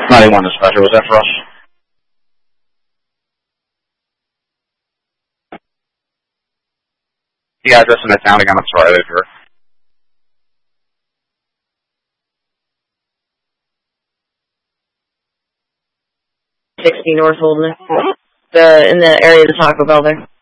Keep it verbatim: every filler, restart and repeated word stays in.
ninety-one dispatcher, was that for us? The address in the town again, I'm sorry, I didn't hear. sixty North Holden. The, in the area of the Taco Bell there.